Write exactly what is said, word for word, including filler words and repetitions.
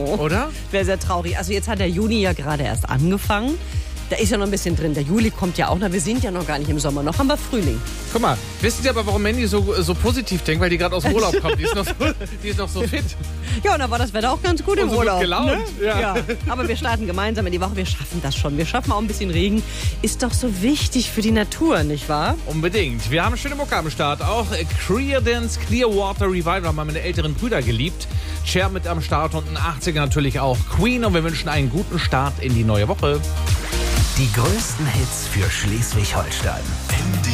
so. Oder? Wäre sehr traurig. Also jetzt hat der Juni ja gerade erst angefangen. Da ist ja noch ein bisschen drin. Der Juli kommt ja auch noch. Wir sind ja noch gar nicht im Sommer. Noch haben wir Frühling. Guck mal, wissen Sie aber, warum Mandy so, so positiv denkt? Weil die gerade aus dem Urlaub kommt. Die ist noch so, die ist noch so fit. Ja, und da war das Wetter auch ganz gut im Und so gut Urlaub. gelaunt, ne? ja. ja. Aber wir starten gemeinsam in die Woche. Wir schaffen das schon. Wir schaffen auch ein bisschen Regen. Ist doch so wichtig für die Natur, nicht wahr? Unbedingt. Wir haben schöne Mucke am Start. Auch Creedence Clearwater Revival haben wir meine älteren Brüder geliebt. Cher mit am Start und ein achtziger natürlich auch Queen. Und wir wünschen einen guten Start in die neue Woche. Die größten Hits für Schleswig-Holstein.